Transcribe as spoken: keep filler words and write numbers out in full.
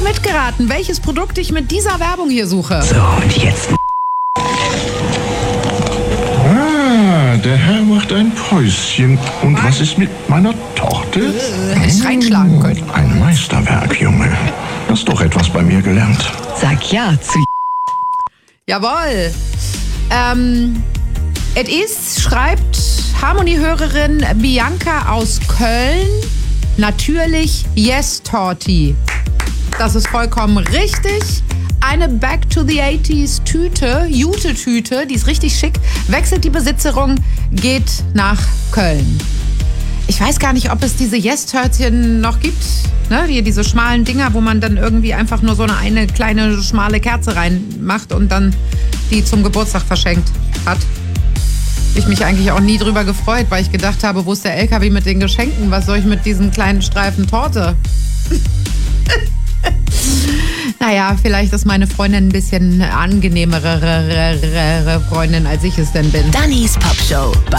mitgeraten, welches Produkt ich mit dieser Werbung hier suche? So, und jetzt... Ah, der Herr macht ein Päuschen. Und was ist mit meiner Torte? Hätte reinschlagen können. Ein Meisterwerk, Junge. Hast doch etwas bei mir gelernt. Sag ja zu... Jawohl. Ähm, es ist, schreibt Harmoniehörerin Bianca aus Köln, natürlich Yes Torti. Das ist vollkommen richtig. Eine Back to the eighties Tüte, Jute-Tüte, die ist richtig schick, wechselt die Besitzerin, geht nach Köln. Ich weiß gar nicht, ob es diese Yes-Törtchen noch gibt, ne? Die, diese schmalen Dinger, wo man dann irgendwie einfach nur so eine, eine kleine schmale Kerze reinmacht und dann die zum Geburtstag verschenkt hat. Ich mich eigentlich auch nie drüber gefreut, weil ich gedacht habe, wo ist der L K W mit den Geschenken? Was soll ich mit diesen kleinen Streifen Torte? Naja, vielleicht ist meine Freundin ein bisschen angenehmere Freundin, als ich es denn bin. Dannys Pop Show bei